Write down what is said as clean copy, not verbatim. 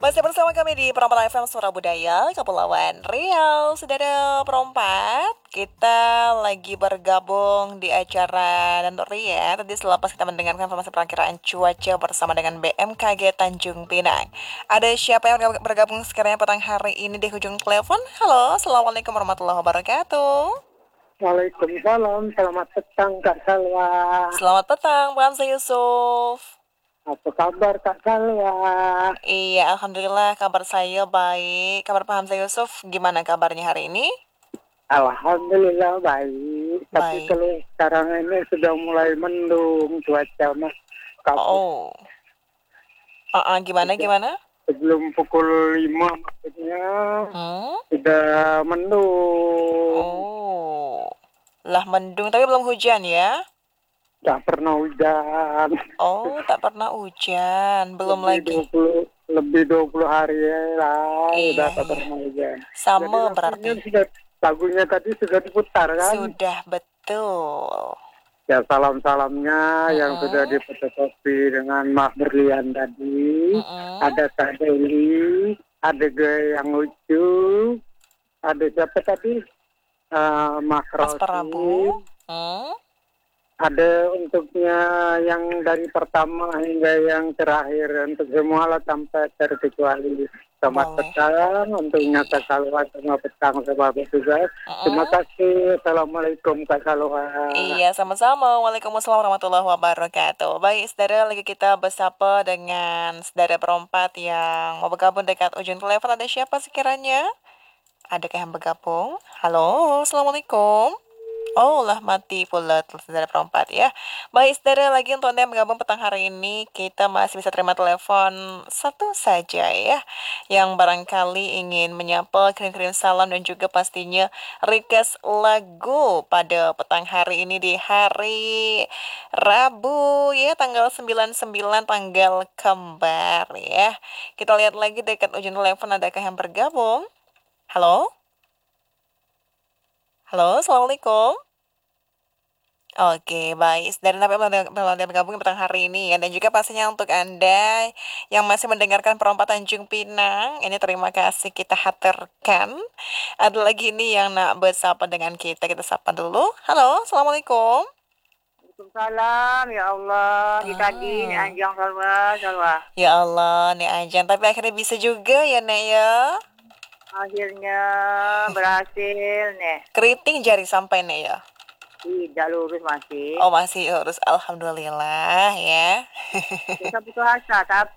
Masih bersama kami di Perompak FM Suara Budaya, Kepulauan Riau. Saudara perompak, kita lagi bergabung di acara Nandori ya. Tadi selepas kita mendengarkan informasi perakiraan cuaca bersama dengan BMKG Tanjung Pinang. Ada siapa yang bergabung sekiranya petang hari ini di ujung telepon? Halo, Assalamualaikum warahmatullahi wabarakatuh. Waalaikumsalam, selamat petang Kak Salwa. Selamat petang, Bang Yusuf. Apa kabar Kak Salwa? Iya, Alhamdulillah kabar saya baik. Kabar Pak Hamzah Yusuf, gimana kabarnya hari ini? Alhamdulillah baik. Tapi Baik. kalau sekarang ini sudah mulai mendung cuaca mas. Kabut Oh, gimana sudah gimana? sebelum pukul 5 maksudnya Hmm? sudah mendung. Oh, lah mendung tapi belum hujan ya? Tak pernah hujan. Oh, tak pernah hujan, belum Lebih lagi. 20 hari lah udah Iya, tak iya. pernah hujan. Jadi Sama lagunya berarti. lagunya tadi sudah diputar kan? Sudah betul. Ya salam-salamnya yang sudah Mm-mm, difotokopi dengan Mak Berlian tadi. mm-mm. Ada Kak Deli, ada Gue yang lucu, ada siapa tadi? Mak Mas Prabu. Rosi. Hmm? Ada untuknya yang dari pertama hingga yang terakhir. Untuk semua lah tanpa terkecuali. Selamat Boleh. petang, untuknya Kak Salwa, selamat petang sahabat juga. Terima Mm-mm. kasih. Assalamualaikum Kak Salwa. Iya, sama-sama. Waalaikumsalam warahmatullahi wabarakatuh. Baik, saudara, lagi kita bersapa dengan saudara perempat yang mau bergabung dekat ujung telepon. Ada siapa sekiranya? Adakah yang bergabung? Halo, Assalamualaikum. Oh, lah mati pula saudara perempat ya. Baik, saudara, lagi untuk Anda yang bergabung petang hari ini, kita masih bisa terima telepon satu saja ya. Yang barangkali ingin menyapa, kirim-kirim salam dan juga pastinya request lagu pada petang hari ini di hari Rabu ya, tanggal 99 tanggal kembar ya. Kita lihat lagi dekat ujung telepon adakah yang bergabung? Halo? Halo, Assalamualaikum. Oke, baik. Dan sampai belum bergabung petang hari ini ya. Dan juga pastinya untuk Anda yang masih mendengarkan Perompak Tanjung Pinang, ini terima kasih kita haturkan. Ada lagi ini yang nak bersapa dengan kita. Kita sapa dulu. Halo, Assalamualaikum. Waalaikumsalam, ya Allah. Ini tadi, ini Hmm, Anjang Salwa, Salwa. ya Allah, nih Ajan. Tapi akhirnya bisa juga ya, Nek ya. Akhirnya berhasil, nih. Keriting jari sampai, Nek ya. Tidak lurus masih. Oh, masih harus. Alhamdulillah ya. Kita putus asa, tapi